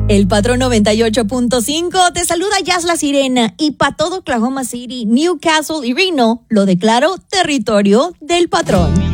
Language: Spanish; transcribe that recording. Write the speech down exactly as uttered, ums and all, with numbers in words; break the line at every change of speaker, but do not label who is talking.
El Patrón noventa y ocho punto cinco te saluda Jazz la Sirena y para todo Oklahoma City, Newcastle y Reno lo declaro territorio del Patrón.